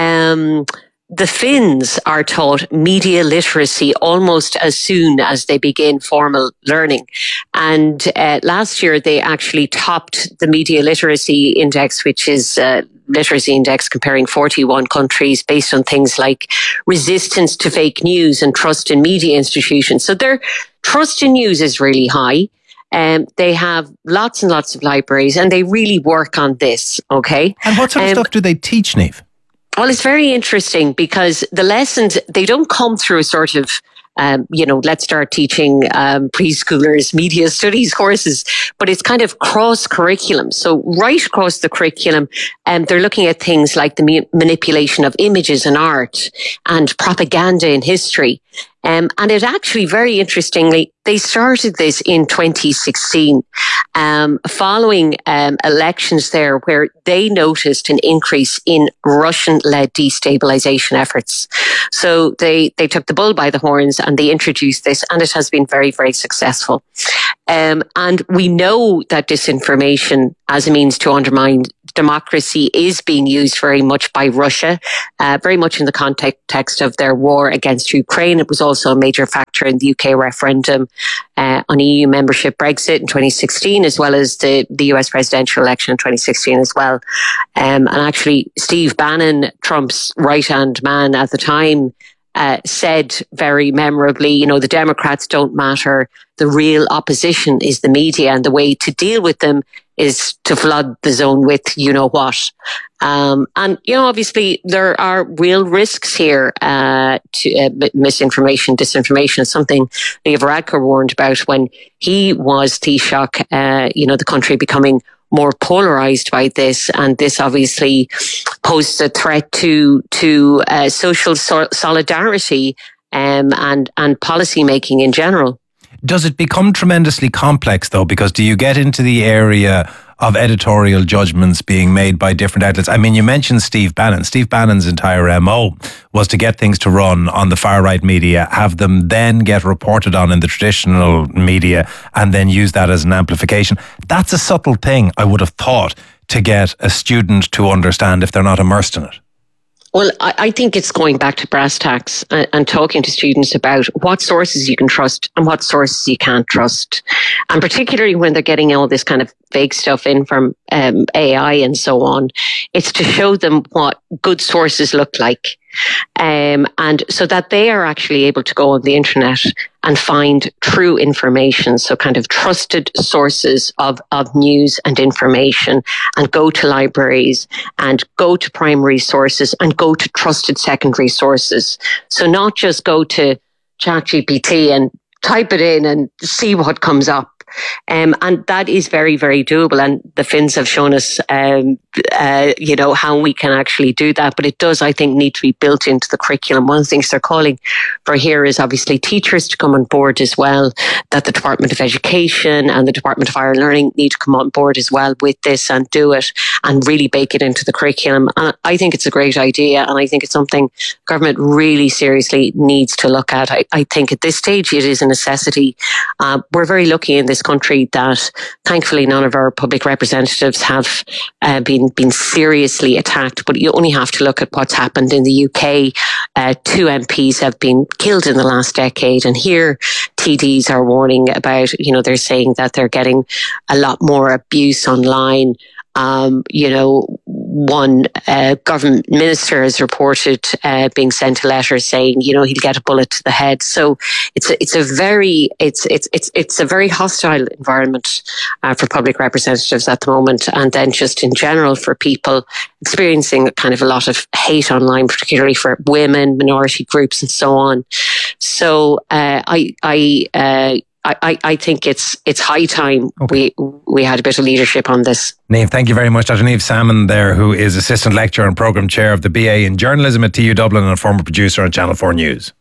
Um, The Finns are taught media literacy almost as soon as they begin formal learning. And uh, last year, they actually topped the media literacy index, which is uh, literacy index comparing forty-one countries based on things like resistance to fake news and trust in media institutions. So their trust in news is really high. Um, they have lots and lots of libraries, and they really work on this, okay? And what sort of um, stuff do they teach, Niamh? Well, it's very interesting because the lessons, they don't come through a sort of, um, you know, let's start teaching um, preschoolers media studies courses, but it's kind of cross curriculum. So right across the curriculum, um, they're looking at things like the ma- manipulation of images and art and propaganda in history. Um, and it actually, very interestingly, they started this in twenty sixteen, um, following um, elections there where they noticed an increase in Russian-led destabilization efforts. So they, they took the bull by the horns and they introduced this, and it has been very, very successful. Um, and we know that disinformation as a means to undermine democracy is being used very much by Russia, uh, very much in the context of their war against Ukraine. It was also a major factor in the U K referendum uh, on E U membership, Brexit in twenty sixteen, as well as the, the U S presidential election in twenty sixteen as well. Um, and actually, Steve Bannon, Trump's right-hand man at the time, Uh, said very memorably, you know, the Democrats don't matter. The real opposition is the media, and the way to deal with them is to flood the zone with you know what. Um, and, you know, obviously there are real risks here uh, to uh, misinformation, disinformation, something Leo Varadkar warned about when he was Taoiseach, uh, you know, the country becoming more polarized by this, and this obviously poses a threat to to uh, social so- solidarity um, and and policy making in general. Does it become tremendously complex, though? Because do you get into the area of editorial judgments being made by different outlets? I mean, you mentioned Steve Bannon. Steve Bannon's entire M O was to get things to run on the far-right media, have them then get reported on in the traditional media, and then use that as an amplification. That's a subtle thing, I would have thought, to get a student to understand if they're not immersed in it. Well, I, I think it's going back to brass tacks and, and talking to students about what sources you can trust and what sources you can't trust. And particularly when they're getting all this kind of fake stuff in from um, A I and so on, it's to show them what good sources look like. Um, and so that they are actually able to go on the internet and find true information. So kind of trusted sources of, of news and information, and go to libraries and go to primary sources and go to trusted secondary sources. So not just go to ChatGPT and type it in and see what comes up. Um, and that is very, very doable. And the Finns have shown us, um, uh, you know, how we can actually do that. But it does, I think, need to be built into the curriculum. One of the things they're calling for here is obviously teachers to come on board as well, that the Department of Education and the Department of Higher Learning need to come on board as well with this and do it and really bake it into the curriculum. And I think it's a great idea. And I think it's something government really seriously needs to look at. I, I think at this stage it is a necessity. Uh, we're very lucky in this country that thankfully none of our public representatives have uh, been been seriously attacked, but you only have to look at what's happened in the U K. Uh, two M Ps have been killed in the last decade, and here T Ds are warning about, you know, they're saying that they're getting a lot more abuse online. Um, you know, one uh, government minister has reported uh, being sent a letter saying, you know, he'll get a bullet to the head. So it's a, it's a very it's it's it's it's a very hostile environment uh, for public representatives at the moment, and then just in general for people experiencing kind of a lot of hate online, particularly for women, minority groups, and so on. So uh, I I. Uh, I, I think it's it's high time okay. we we had a bit of leadership on this. Niamh, thank you very much. Doctor Niamh Salmon there, who is Assistant Lecturer and Programme Chair of the B A in Journalism at T U Dublin and a former producer on Channel four News.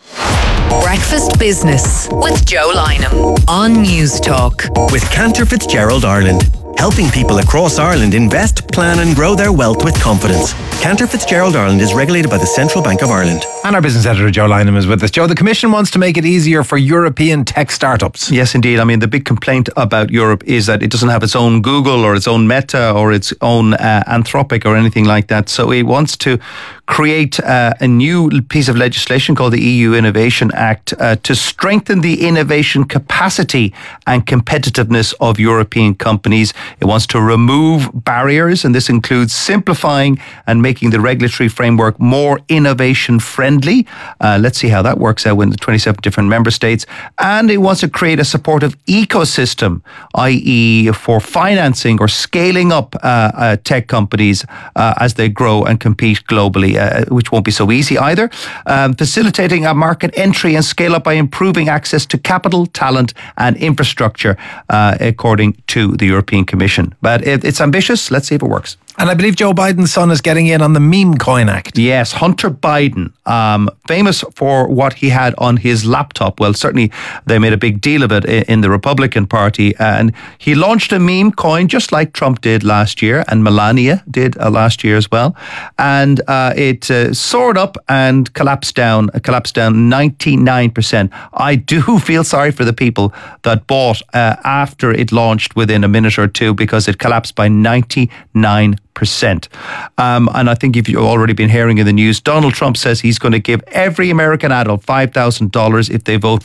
Breakfast Business with Joe Lynham on News Talk. With Cantor Fitzgerald Ireland, helping people across Ireland invest, plan and grow their wealth with confidence. Cantor Fitzgerald Ireland is regulated by the Central Bank of Ireland. And our business editor Joe Lynham is with us. Joe, the Commission wants to make it easier for European tech startups. Yes, indeed. I mean, the big complaint about Europe is that it doesn't have its own Google or its own Meta or its own uh, Anthropic or anything like that. So it wants to create uh, a new piece of legislation called the E U Innovation Act uh, to strengthen the innovation capacity and competitiveness of European companies. It wants to remove barriers, and this includes simplifying and making the regulatory framework more innovation friendly. Uh, let's see how that works out in the twenty-seven different member states. And it wants to create a supportive ecosystem, that is for financing or scaling up uh, uh, tech companies uh, as they grow and compete globally, uh, which won't be so easy either. Um, facilitating a market entry and scale up by improving access to capital, talent and infrastructure, uh, according to the European Commission. But it, it's ambitious. Let's see if it works. And I believe Joe Biden's son is getting in on the Meme Coin Act. Yes, Hunter Biden, um, famous for what he had on his laptop. Well, certainly they made a big deal of it in the Republican Party. And he launched a meme coin just like Trump did last year and Melania did uh, last year as well. And uh, it uh, soared up and collapsed down, uh, collapsed down ninety-nine percent. I do feel sorry for the people that bought uh, after it launched within a minute or two, because it collapsed by ninety-nine percent. Um, and I think if you've already been hearing in the news, Donald Trump says he's going to give every American adult five thousand dollars if they vote